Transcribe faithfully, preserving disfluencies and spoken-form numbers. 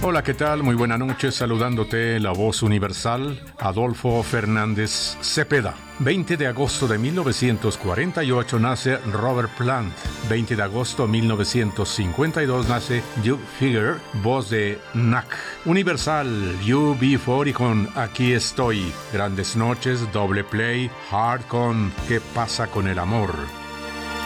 Hola, ¿qué tal? Muy buena noche, saludándote la voz universal, Adolfo Fernández Cepeda. veinte de agosto de mil novecientos cuarenta y ocho nace Robert Plant. veinte de agosto de mil novecientos cincuenta y dos nace Hugh Figure, voz de Knack. Universal, U B cuarenta con Aquí estoy. Grandes noches, doble play, hard con ¿Qué pasa con el amor?